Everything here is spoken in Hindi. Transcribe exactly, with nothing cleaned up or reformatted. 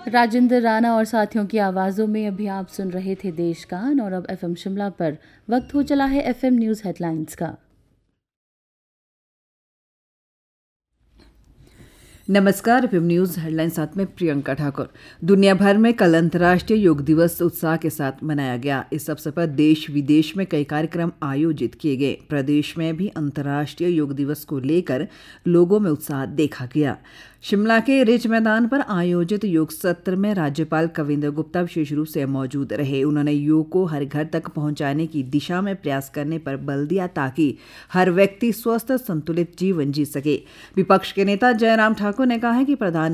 राजेंद्र राणा और साथियों की आवाज़ों में अभी आप सुन रहे थे देश गान। और अब एफएम शिमला पर वक्त हो चला है एफएम न्यूज़ हेडलाइंस का। नमस्कार, एफएम न्यूज़ हेडलाइन साथ में प्रियंका ठाकुर। दुनिया भर में कल अंतर्राष्ट्रीय योग दिवस उत्साह के साथ मनाया गया। इस अवसर पर देश विदेश में कई कार्यक्रम आयोजित किए गए। प्रदेश में भी अंतर्राष्ट्रीय योग दिवस को लेकर लोगों में उत्साह देखा गया। शिमला के रिज मैदान पर आयोजित योग सत्र में राज्यपाल कविंद्र गुप्ता विशेष रूप से मौजूद रहे। उन्होंने योग को हर घर तक पहुंचाने की दिशा में प्रयास करने पर बल दिया ताकि हर व्यक्ति स्वस्थ संतुलित जीवन जी सके। विपक्ष के नेता जयराम ठाकुर ने कहा है कि प्रधान